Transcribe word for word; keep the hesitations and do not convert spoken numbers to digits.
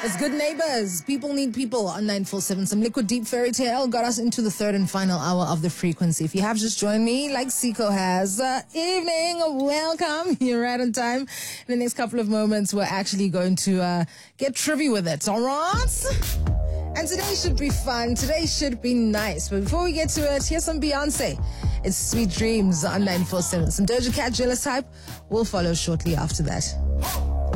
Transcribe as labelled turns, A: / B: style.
A: It's Good Neighbors. People need people on nine four seven. Some Liquid Deep Fairy Tale got us into the third and final hour of the frequency. If you have just joined me, like Siko has, uh, evening, welcome. You're right on time. In the next couple of moments, we're actually going to uh, get trivia with it, all right? And today should be fun. Today should be nice. But before we get to it, here's some Beyonce. It's Sweet Dreams on nine four seven. Some Doja Cat, Jealous Type will follow shortly after that.